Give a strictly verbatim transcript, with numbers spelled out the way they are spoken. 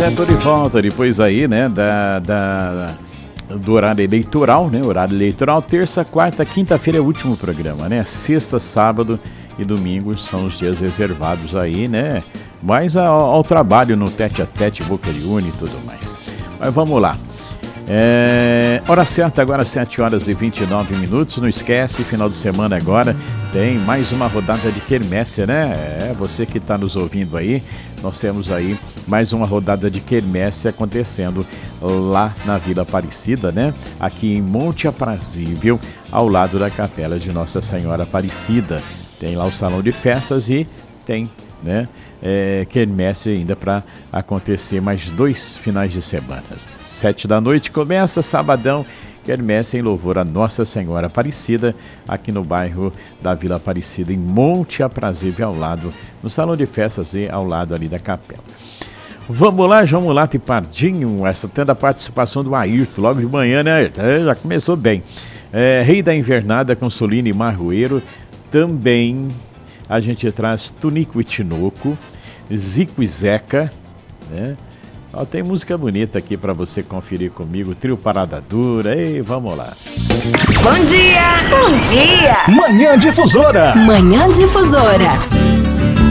é, tô de volta depois aí, né, da, da, do horário eleitoral, né, horário eleitoral, terça, quarta, quinta-feira é o último programa, né, sexta, sábado e domingo são os dias reservados aí, né, mais ao, ao trabalho no tete a tete, Boca de Uni e tudo mais. Mas vamos lá. É, hora certa agora, sete horas e vinte e nove minutos. Não esquece, final de semana agora tem mais uma rodada de quermesse, né? É, você que está nos ouvindo aí, nós temos aí mais uma rodada de quermesse acontecendo lá na Vila Aparecida, né? Aqui em Monte Aprazível, ao lado da Capela de Nossa Senhora Aparecida. Tem lá o salão de festas e tem, né, é, quermesse ainda para acontecer mais dois finais de semana. Sete da noite começa, sabadão, quermesse em louvor a Nossa Senhora Aparecida, aqui no bairro da Vila Aparecida, em Monte Aprazível, ao lado, no salão de festas e ao lado ali da capela. Vamos lá, João Mulato e Pardinho, essa tendo a participação do Ayrton, logo de manhã, né, Ayrton? É, já começou bem. É, Rei da Invernada, com Solino e Marroeiro, também a gente traz Tunico e Tinoco, Zico e Zeca, né? Ó, tem música bonita aqui para você conferir comigo, Trio Parada Dura, e vamos lá. Bom dia! Bom dia! Manhã Difusora! Manhã Difusora!